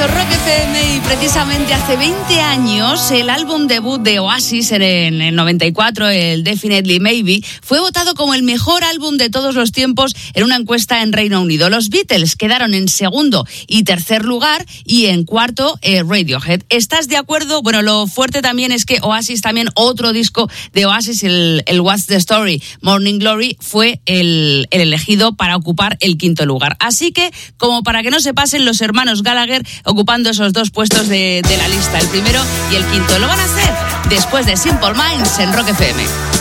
escuchando Rock FM y precisamente hace 20 años el álbum debut de Oasis en el 94, el Definitely Maybe, fue votado como el mejor álbum de todos los tiempos en una encuesta en Reino Unido. Los Beatles quedaron en segundo y tercer lugar y en cuarto Radiohead. ¿Estás de acuerdo? Bueno, lo fuerte también es que Oasis, también otro disco de Oasis, el What's the Story, Morning Glory, fue el elegido para ocupar el quinto lugar. Así que, como para que no se pasen, los hermanos Gallagher ocupando esos dos puestos de la lista, el primero y el quinto. Lo van a hacer después de Simple Minds en Rock FM.